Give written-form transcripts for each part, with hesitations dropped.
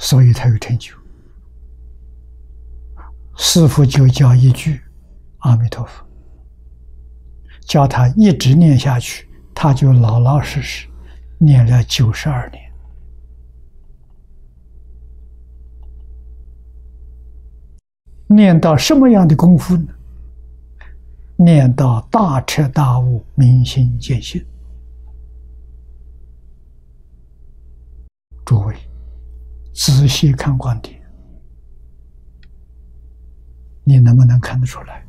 所以他有成就。师父就教一句阿弥陀佛，叫他一直念下去，他就老老实实念了92年。念到什么样的功夫呢？念到大彻大悟，明心见性。诸位仔细看观点，你能不能看得出来？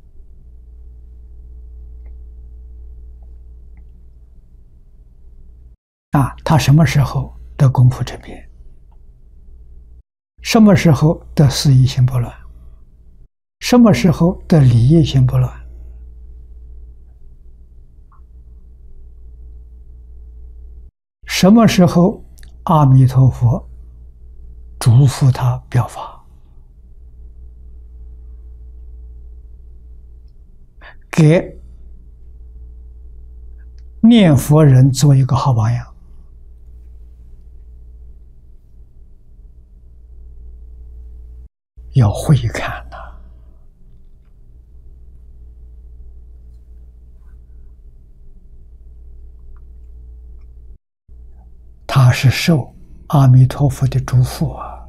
他什么时候得功夫成片？什么时候得思意心不乱？什么时候得理业心不乱？什么时候阿弥陀佛嘱咐他表法，给念佛人做一个好榜样？要会看呐。他是受阿弥陀佛的嘱咐啊，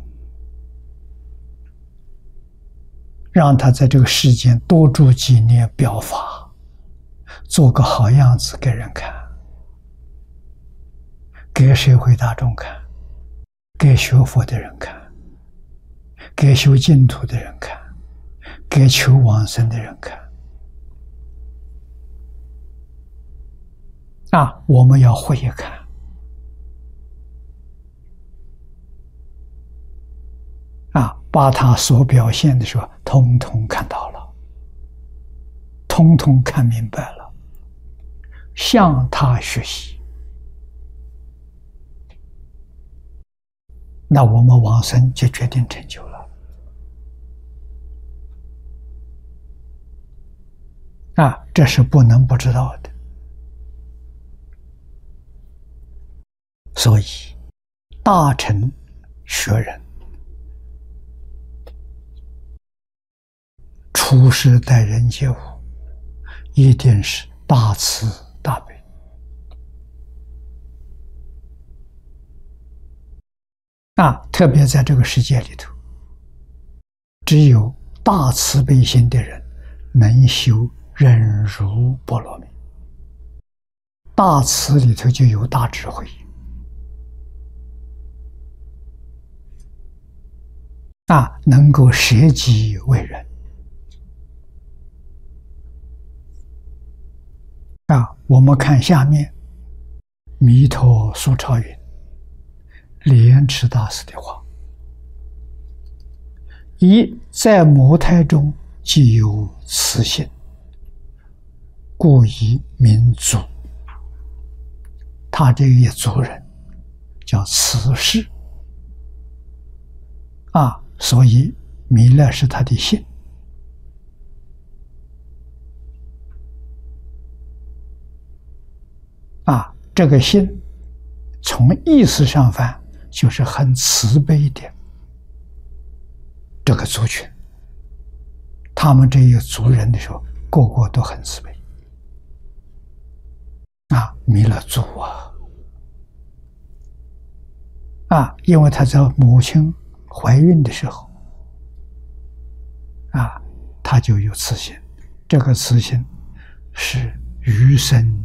让他在这个世间多住几年表法，做个好样子给人看，给社会大众看，给学佛的人看，给修净土的人看，给求往生的人看。我们要会看。把他所表现的时候，通通看到了，通通看明白了，向他学习。那我们往生就决定成就了。这是不能不知道的。所以，大乘学人处世待人接物，一定是大慈大悲。特别在这个世界里头，只有大慈悲心的人能修忍辱波罗蜜。大慈里头就有大智慧。能够舍己为人。我们看下面弥陀苏超云莲池大师的话：一，在母胎中即有慈心，故以名族。他这一族人叫慈氏所以弥勒是他的姓。这个姓从意思上翻就是很慈悲的这个族群。他们这一族人的时候，个个都很慈悲。弥勒族因为他在母亲怀孕的时候他就有慈心。这个慈心是余生